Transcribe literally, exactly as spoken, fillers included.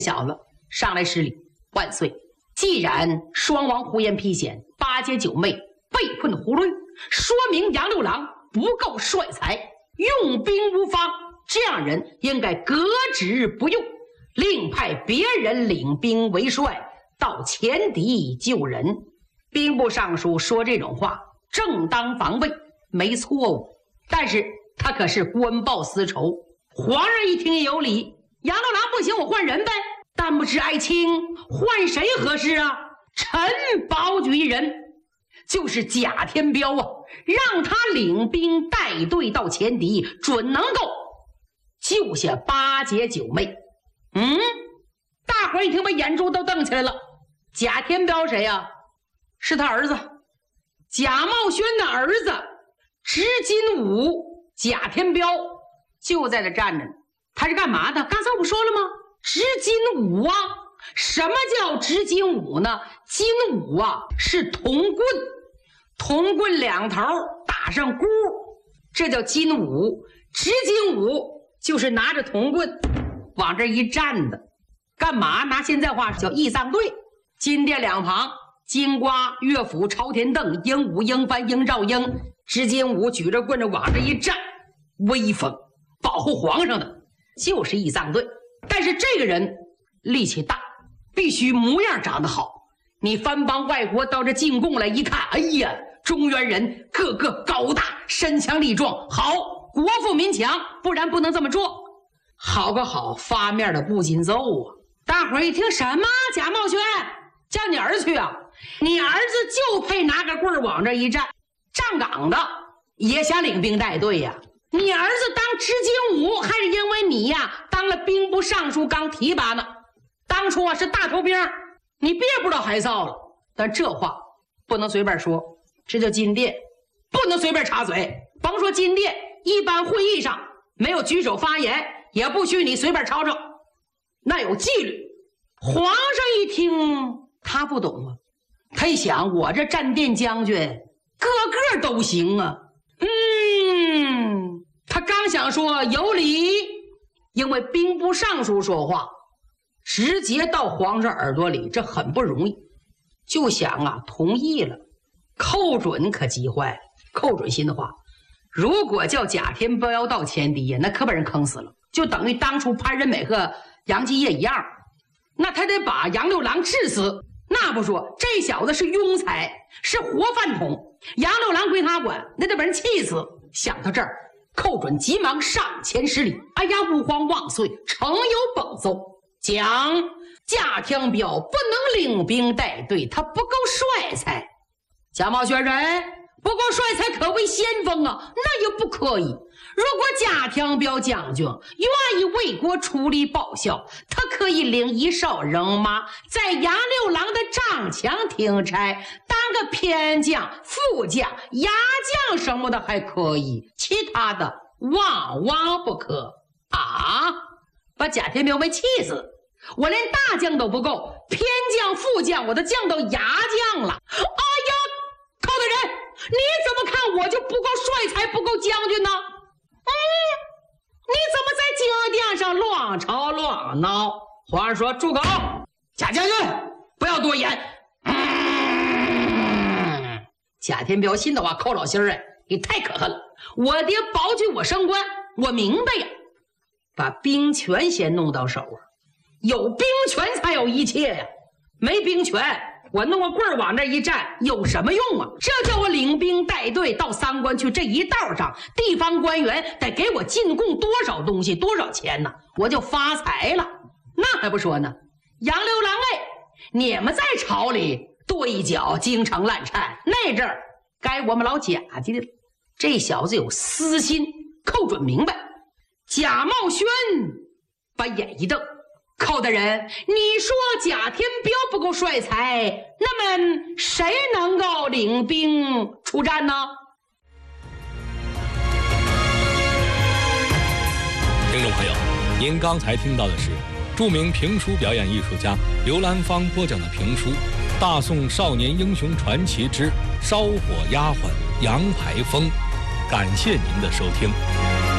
小子上来施礼，万岁！既然双王胡言披险，八姐九妹被困胡乱，说明杨六郎不够帅才，用兵无方，这样人应该革职不用，另派别人领兵为帅，到前敌救人。兵部尚书说这种话，正当防卫，没错误。但是他可是官报私仇，皇上一听也有理，杨六郎不行，我换人呗。但不知爱卿换谁合适啊？臣保举一人，就是贾天彪啊，让他领兵带队到前敌，准能够救下八姐九妹。嗯，大伙一听把眼珠都瞪起来了。贾天彪谁呀、啊？是他儿子贾茂轩的儿子执金吾，贾天彪就在这站着呢。他是干嘛的？刚才我不说了吗？执金吾啊。什么叫执金吾呢？金吾啊是铜棍，铜棍两头打上箍，这叫金吾。执金吾就是拿着铜棍往这一站的，干嘛？拿现在话叫义丧队。金殿两旁，金瓜、乐府、朝天凳、鹦鹉、鹰帆、鹰照鹰，执金吾举着棍子往这一站，威风，保护皇上的就是义丧队。但是这个人力气大，必须模样长得好。你番邦外国到这进贡来一看，哎呀，中原人个个高大，身强力壮，好，国富民强，不然不能这么做。好个好，发面的不禁奏啊！大伙儿一听，什么？贾茂轩叫你儿子去啊？你儿子就配拿个棍儿往这一站，站岗的也想领兵带队呀、啊。你儿子当执金吾，还是因为你呀当了兵部尚书刚提拔呢？当初啊是大头兵，你别不知道害臊了。但这话不能随便说，这叫金殿，不能随便插嘴。甭说金殿，一般会议上没有举手发言，也不许你随便吵吵，那有纪律。皇上一听，他不懂啊，他一想，我这战殿将军个个都行啊。嗯，他刚想说有理，因为兵部尚书说话直接到皇上耳朵里，这很不容易。就想啊，同意了。寇准可急坏了，寇准心的话，如果叫贾天彪到前敌呀，那可把人坑死了，就等于当初潘仁美和杨继业一样，那他得把杨六郎治死。那不说，这小子是庸才，是活饭桶，杨六郎归他管，那得把人气死。想到这儿，寇准急忙上前施礼：“哎呀，吾皇万岁，诚有本奏，讲贾天彪不能领兵带队，他不够帅才。”贾茂轩人不够帅才可谓先锋啊，那也不可以。如果贾天彪将军愿意为国出力报效，他可以领一哨人马在杨六郎的帐墙听差，当个偏将、副将、牙将什么的还可以，其他的万万不可啊！把贾天彪没气死，我连大将都不够，偏将、副将我都降到牙将了。哎呀，寇大人，你怎么看我就不够帅才，不够将军呢？嗯，你怎么在金殿上乱吵乱闹？皇上说：“住口！贾将军，不要多言。”嗯，贾天彪心的话，寇老心儿，哎，你太可恨了！我爹保举我升官，我明白呀。把兵权先弄到手啊，有兵权才有一切呀。没兵权，我弄个棍儿往这一站有什么用啊？这叫我领兵带队到三关去，这一道上地方官员得给我进贡多少东西多少钱呢？我就发财了。那还不说呢，杨六郎哎，你们在朝里跺一脚京城烂颤，那阵儿该我们老贾家的了。这小子有私心，寇准明白。贾茂轩把眼一瞪：“寇大人，你说贾天彪不够帅才，那么谁能够领兵出战呢？” 听众朋友，您刚才听到的是著名评书表演艺术家刘兰芳播讲的评书《大宋少年英雄传奇之烧火丫鬟杨排风》，感谢您的收听。